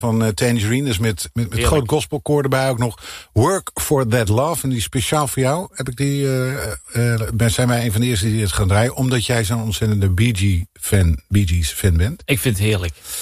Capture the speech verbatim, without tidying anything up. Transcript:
van uh, Tangerine. Dus met, met, met groot gospelkoor erbij ook nog. Work for That Love. En die is speciaal voor jou. Heb ik die, uh, uh, zijn wij een van de eerste die het gaan draaien. Omdat jij zo'n ontzettende Bee Gees fan, Bee Gees fan bent. Ik vind het heerlijk.